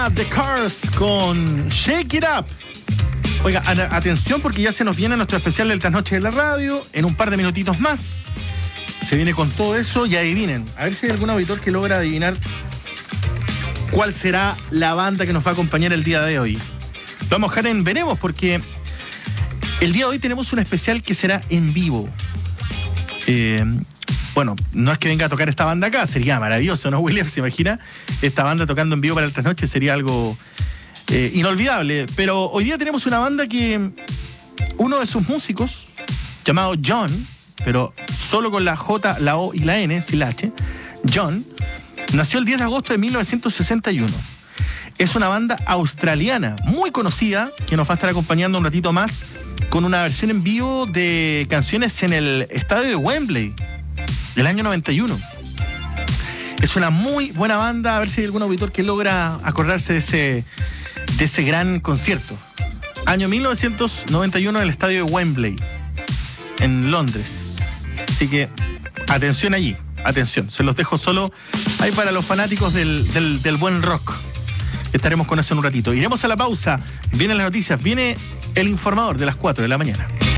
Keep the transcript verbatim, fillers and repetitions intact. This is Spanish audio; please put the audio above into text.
The Cars con Shake It Up. Oiga, a- atención porque ya se nos viene nuestro especial del Trasnoche de la Radio. En un par de minutitos más se viene con todo eso y adivinen. A ver si hay algún auditor que logra adivinar cuál será la banda que nos va a acompañar el día de hoy. Lo vamos a dejar en veremos porque el día de hoy tenemos un especial que será en vivo. Eh... Bueno, no es que venga a tocar esta banda acá, sería maravilloso, ¿no, William? ¿Se imagina? Esta banda tocando en vivo para el Trasnoche sería algo eh, inolvidable. Pero hoy día tenemos una banda que uno de sus músicos, llamado John, pero solo con la J, la O y la N, sin la H, John, nació el diez de agosto de mil novecientos sesenta y uno. Es una banda australiana muy conocida que nos va a estar acompañando un ratito más con una versión en vivo de canciones en el estadio de Wembley. El año noventa y uno. Es una muy buena banda. A ver si hay algún auditor que logra acordarse de ese, de ese gran concierto. Año mil novecientos noventa y uno en el estadio de Wembley, en Londres. Así que atención allí, atención. Se los dejo solo ahí para los fanáticos del, del, del buen rock. Estaremos con eso en un ratito. Iremos a la pausa. Vienen las noticias. Viene el informador de las cuatro de la mañana.